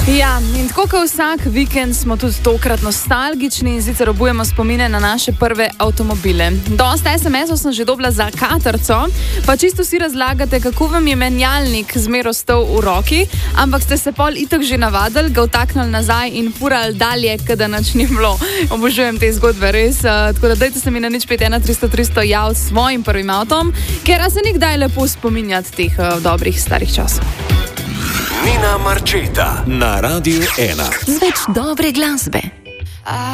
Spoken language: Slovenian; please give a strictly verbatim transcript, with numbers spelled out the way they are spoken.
Ja, in tako kot vsak vikend smo tudi tokrat nostalgični in sicer obujemo spomine na naše prve avtomobile. Dosta es em esov sem že dobila za katrco, pa čisto si razlagate, kako vam je menjalnik zmer ostal v roki, ampak ste se pol itak že navadili, ga vtaknili nazaj in furali dalje, kada nič ni bilo. Obožujem te zgodbe, res. Uh, tako da dajte se mi na nič pet ena tristo tristo javiti s svojim prvim avtom, ker se nikdaj lepo spominjati teh uh, dobrih starih časov. Nina Marčeta na Radiu ena. Z več dobre glasbe.